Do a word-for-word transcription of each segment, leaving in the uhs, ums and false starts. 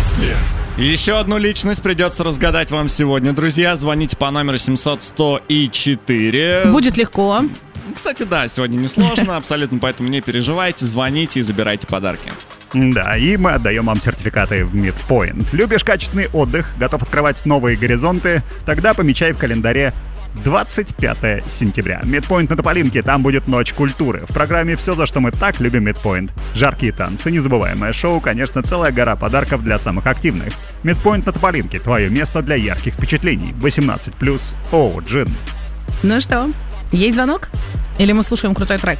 личности. Еще одну личность придется разгадать вам сегодня, друзья. Звоните по номеру семьсот сто четыре. Будет легко. Кстати, да, сегодня несложно, абсолютно, поэтому не переживайте, звоните и забирайте подарки. Да, и мы отдаем вам сертификаты в Midpoint. Любишь качественный отдых, готов открывать новые горизонты? Тогда помечай в календаре двадцать пятое сентября. Midpoint на Тополинке, там будет Ночь культуры. В программе «Все, за что мы так любим Midpoint». Жаркие танцы, незабываемое шоу, конечно, целая гора подарков для самых активных. Midpoint на Тополинке, твое место для ярких впечатлений. восемнадцать плюс, оу, джин. Ну что, есть звонок? Или мы слушаем крутой трек?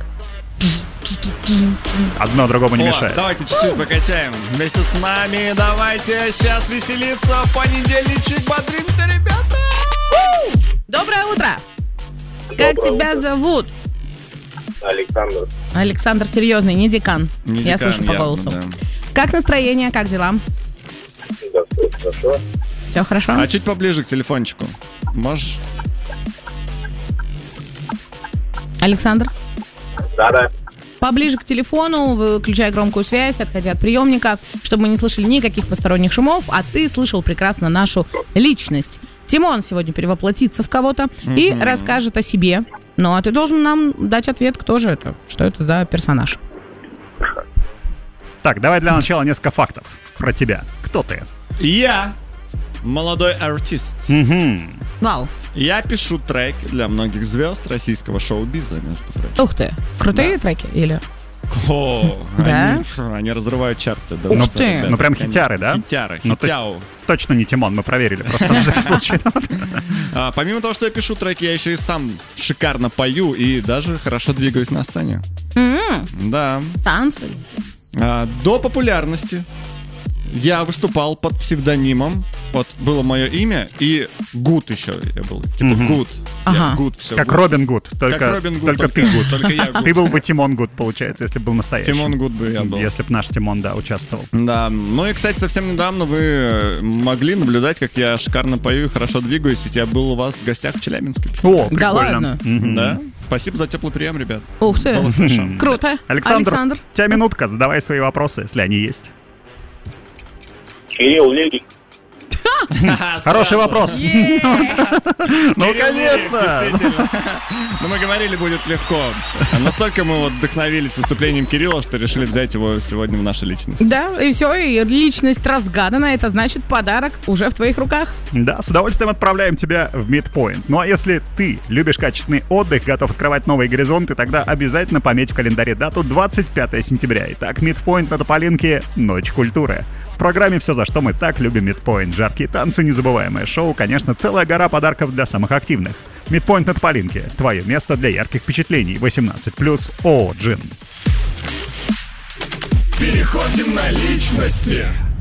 Одно другому не О, мешает. давайте чуть-чуть покачаем вместе с нами. Давайте сейчас веселиться. В понедельничек бодримся, ребята. Доброе утро! Как Доброе тебя утро. зовут? Александр. Александр серьезный, не декан. Не Я декан, слышу по явно, голосу. да. Как настроение, как дела? Да, все хорошо. Все хорошо? А чуть поближе к телефончику. Можешь? Александр? Да-да. Поближе к телефону, выключай громкую связь, отходи от приемника, чтобы мы не слышали никаких посторонних шумов, а ты слышал прекрасно нашу личность. Тимон сегодня перевоплотится в кого-то и Мгм. расскажет о себе. Ну, а ты должен нам дать ответ, кто же это, что это за персонаж. Так, давай для начала несколько фактов про тебя. Кто ты? Я молодой артист. Мгм. Вау. Я пишу треки для многих звезд российского шоу-биза, между прочим. Ух ты. Крутые треки или? О, Да? они, они разрывают чарты. Да Ух вы что, ты. ребята, Ну, прям конечно. хитяры, да? Хитяры, Ну, ты- хитяу. Точно не Тимон, мы проверили просто на всякий случай. А, помимо того, что я пишу треки, я еще и сам шикарно пою и даже хорошо двигаюсь на сцене. М, Да. Танцы. А, до популярности я выступал под псевдонимом. Вот было мое имя и Гуд еще я был. Типа Мгм. Гуд. Ага. Я Гуд, все. Как Робин Гуд, Как только Робин Гуд, только ты Гуд. Только я Гуд. Ты был бы Тимон Гуд, получается, если бы был настоящий. Тимон Гуд бы я был. Если бы наш Тимон, да, участвовал. Да, ну и, кстати, совсем недавно вы э, могли наблюдать, как я шикарно пою и хорошо двигаюсь, ведь я был у вас в гостях в Челябинске. О, прикольно. Да ладно? Мгм. Да? Спасибо за теплый прием, ребят. Ух ты. Было хорошо. Круто. Александр, Александр. у тебя минутка, задавай свои вопросы, если они есть. Кирилл Лирик. Хороший вопрос. Ну, Кирилл конечно. Лирик, действительно. Но мы говорили, будет легко. Настолько мы вот вдохновились выступлением Кирилла, что решили взять его сегодня в нашу личность. Да, и все, и личность разгадана. Это значит, подарок уже в твоих руках. Да, с удовольствием отправляем тебя в Midpoint. Ну а если ты любишь качественный отдых, готов открывать новые горизонты, тогда обязательно пометь в календаре дату двадцать пятое сентября. Итак, Midpoint на Тополинке, Ночь культуры. В программе «Все, за что мы так любим Midpoint». Жаркие танцы, незабываемое шоу, конечно, целая гора подарков для самых активных. Midpoint на Тополинке. Твое место для ярких впечатлений. восемнадцать плюс, оу, джин. Переходим на личности.